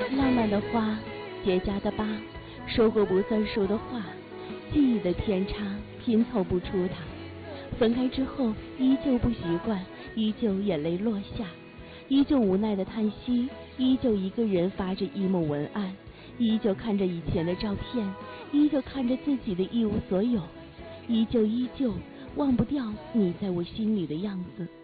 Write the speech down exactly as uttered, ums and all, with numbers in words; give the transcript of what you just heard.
浪漫的花，结痂的疤，说过不算数的话，记忆的偏差，拼凑不出它。分开之后，依旧不习惯，依旧眼泪落下，依旧无奈的叹息，依旧一个人发着 emo 文案，依旧看着以前的照片，依旧看着自己的一无所有，依旧依旧忘不掉你在我心里的样子。